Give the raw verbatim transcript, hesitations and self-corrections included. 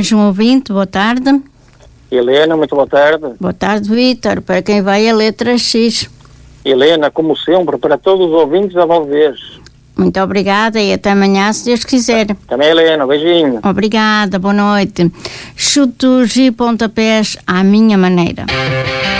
mais um ouvinte, boa tarde. Helena, muito boa tarde. Boa tarde, Vítor. Para quem vai a letra X. Helena, como sempre, para todos os ouvintes da Valdez. Muito obrigada e até amanhã, se Deus quiser. Também, Helena, beijinho. Obrigada, boa noite. Chutos e pontapés à minha maneira.